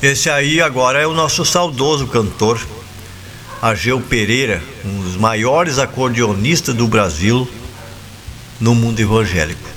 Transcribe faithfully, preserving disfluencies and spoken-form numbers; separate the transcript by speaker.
Speaker 1: Esse aí agora é o nosso saudoso cantor Ageu Pereira, um dos maiores acordeonistas do Brasil no mundo evangélico.